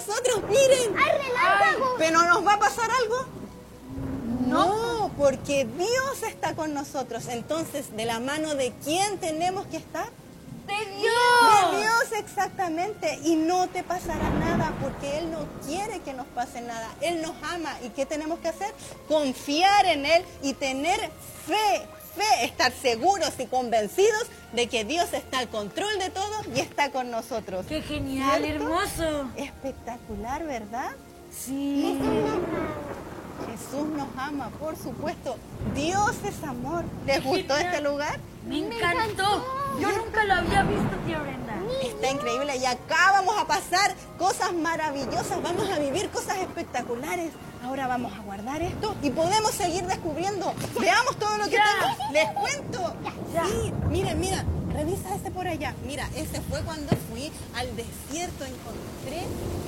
nosotros, miren. ¡Ay, relámpago! ¿Pero nos va a pasar algo? No. No, porque Dios está con nosotros. Entonces, ¿de la mano de quién tenemos que estar? ¡De De Dios! Dios, exactamente. Y no te pasará nada porque Él no quiere que nos pase nada. Él nos ama. ¿Y qué tenemos que hacer? Confiar en Él y tener fe. Estar seguros y convencidos de que Dios está al control de todo y está con nosotros. ¡Qué genial, ¿Cierto? hermoso! Espectacular, ¿verdad? Sí. Jesús nos ama, por supuesto. Dios es amor. ¿Les gustó este lugar? Me encantó. Yo nunca lo había visto, tía Brenda. Está increíble y acá vamos a pasar cosas maravillosas, vamos a vivir cosas espectaculares. Ahora vamos a guardar esto y podemos seguir descubriendo. Veamos todo lo que tengo. Les cuento. Ya. Sí, mira, revisa ese por allá. Mira, ese fue cuando fui al desierto, encontré